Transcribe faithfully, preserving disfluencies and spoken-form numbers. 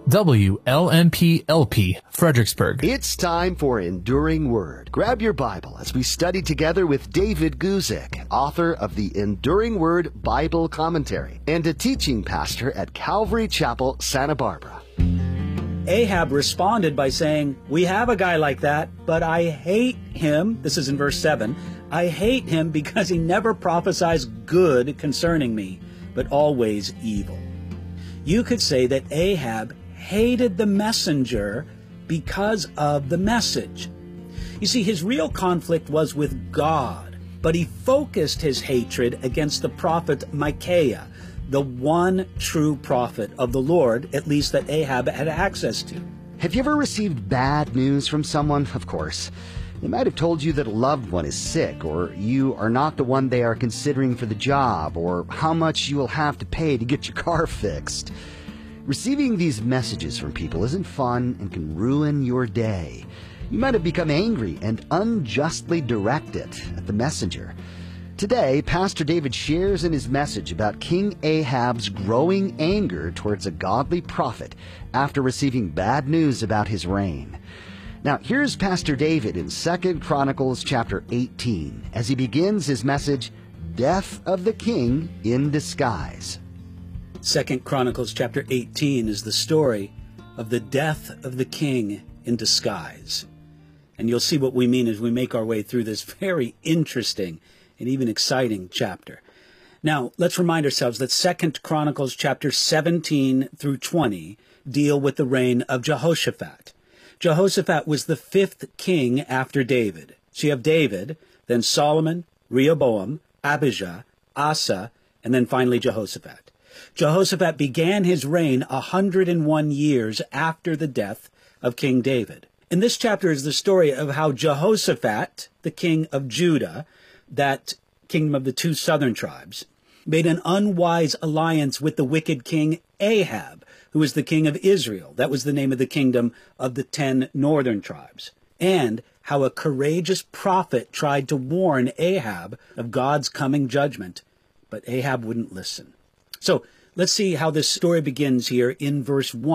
W L M P L P, Fredericksburg. It's time for Enduring Word. Grab your Bible as we study together with David Guzik, author of the Enduring Word Bible Commentary and a teaching pastor at Calvary Chapel, Santa Barbara. Ahab responded by saying, "We have a guy like that, but I hate him." This is in verse seven. "I hate him because he never prophesies good concerning me, but always evil." You could say that Ahab hated the messenger because of the message. You see, his real conflict was with God, but he focused his hatred against the prophet Micaiah, the one true prophet of the Lord, at least that Ahab had access to. Have you ever received bad news from someone? Of course. They might have told you that a loved one is sick, or you are not the one they are considering for the job, or how much you will have to pay to get your car fixed. Receiving these messages from people isn't fun and can ruin your day. You might have become angry and unjustly directed at the messenger. Today, Pastor David shares in his message about King Ahab's growing anger towards a godly prophet after receiving bad news about his reign. Now, here's Pastor David in Second Chronicles chapter eighteen as he begins his message, Death of the King in Disguise. Second Chronicles chapter eighteen is the story of the death of the king in disguise. And you'll see what we mean as we make our way through this very interesting and even exciting chapter. Now, let's remind ourselves that Second Chronicles chapter seventeen through twenty deal with the reign of Jehoshaphat. Jehoshaphat was the fifth king after David. So you have David, then Solomon, Rehoboam, Abijah, Asa, and then finally Jehoshaphat. Jehoshaphat began his reign a hundred and one years after the death of King David. And this chapter is the story of how Jehoshaphat, the king of Judah, that kingdom of the two southern tribes, made an unwise alliance with the wicked king Ahab, who was the king of Israel. That was the name of the kingdom of the ten northern tribes. And how a courageous prophet tried to warn Ahab of God's coming judgment, but Ahab wouldn't listen. So let's see how this story begins here in verse one.